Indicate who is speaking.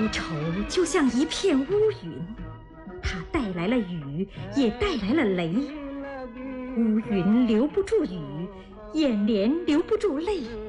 Speaker 1: 愁就像一片乌云，它带来了雨，也带来了雷。乌云留不住雨，眼帘留不住泪。